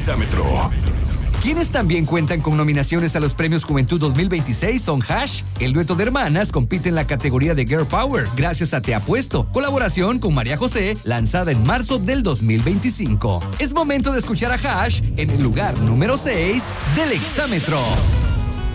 Exámetro. Quienes también cuentan con nominaciones a los Premios Juventud 2026 son Hash. El dueto de hermanas compite en la categoría de Girl Power, gracias a Te Apuesto, colaboración con María José, lanzada en marzo del 2025. Es momento de escuchar a Hash en el lugar número 6 del Exámetro.